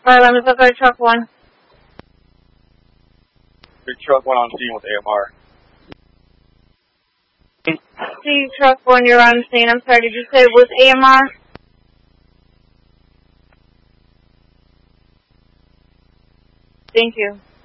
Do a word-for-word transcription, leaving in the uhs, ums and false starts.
Alright, let me look at truck one. Big truck went on scene with A M R. See, truck one, you're on scene. I'm sorry, did you say it was A M R? Thank you.